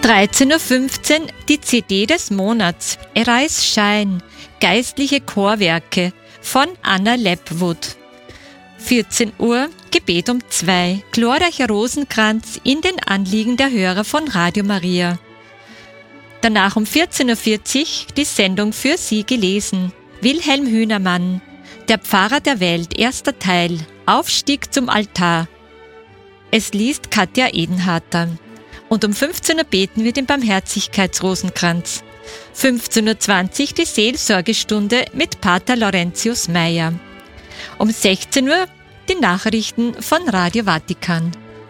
13.15 Uhr die CD des Monats, Arise Shine, geistliche Chorwerke von Anna Lepwood. 14 Uhr, Gebet um 2, glorreicher Rosenkranz in den Anliegen der Hörer von Radio Maria. Danach um 14.40 Uhr die Sendung für Sie gelesen. Wilhelm Hühnermann, der Pfarrer der Welt, erster Teil, Aufstieg zum Altar. Es liest Katja Edenharter. Und um 15 Uhr beten wir den Barmherzigkeitsrosenkranz. 15.20 Uhr die Seelsorgestunde mit Pater Laurentius Meyer. Um 16 Uhr die Nachrichten von Radio Vatikan.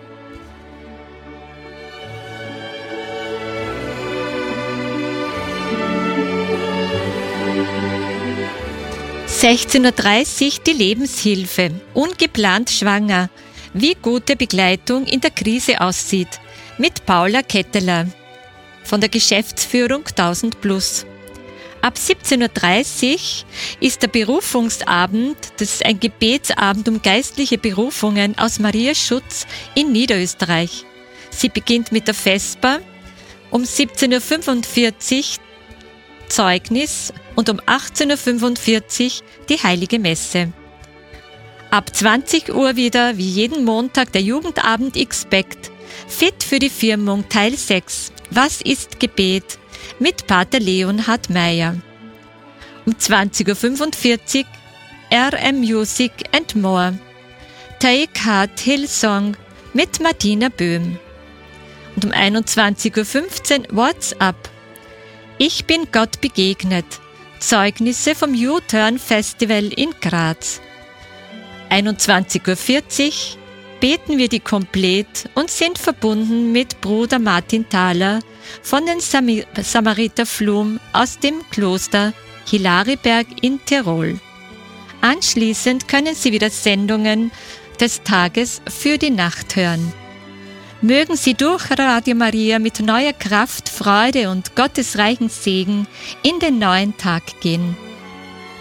um 16.30 Uhr die Lebenshilfe, ungeplant schwanger, wie gute Begleitung in der Krise aussieht, mit Paula Ketteler von der Geschäftsführung 1000 Plus. Ab 17.30 Uhr ist der Berufungsabend, das ist ein Gebetsabend um geistliche Berufungen aus Marias Schutz in Niederösterreich. Sie beginnt mit der Vesper, um 17.45 Uhr Zeugnis und um 18.45 Uhr die Heilige Messe. Ab 20 Uhr wieder, wie jeden Montag, der Jugendabend Expect, Fit für die Firmung, Teil 6. Was ist Gebet? Mit Pater Leonhard Meyer. Um 20.45 Uhr RM Music and More. Take Heart Hillsong mit Martina Böhm. Und um 21.15 Uhr WhatsApp. Ich bin Gott begegnet. Zeugnisse vom U-Turn Festival in Graz. 21.40 Uhr beten wir die Komplett und sind verbunden mit Bruder Martin Thaler von den Samariter Flum aus dem Kloster Hilariberg in Tirol. Anschließend können Sie wieder Sendungen des Tages für die Nacht hören. Mögen Sie durch Radio Maria mit neuer Kraft, Freude und gottesreichen Segen in den neuen Tag gehen.